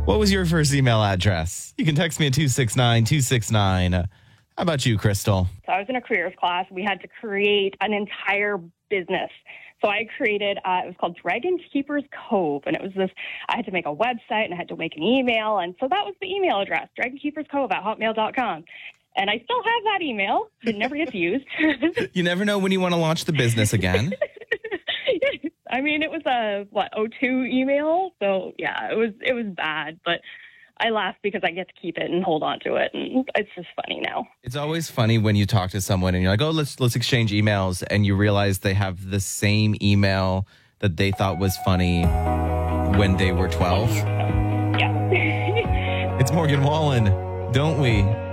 What was your first email address? You can text me at 269-269. How about you, Crystal? So I was in a careers class. We had to create an entire business. So I created, it was called Dragon Keepers Cove. And it was this, I had to make a website and I had to make an email. And so that was the email address, dragonkeeperscove@hotmail.com. And I still have that email. It never gets used. You never know when you want to launch the business again. I mean, it was a, 02 email. So yeah, it was bad, but I laugh because I get to keep it and hold on to it. And it's just funny now. It's always funny when you talk to someone and you're like, oh, let's exchange emails. And you realize they have the same email that they thought was funny when they were 12. Yeah. It's Morgan Wallen, don't we?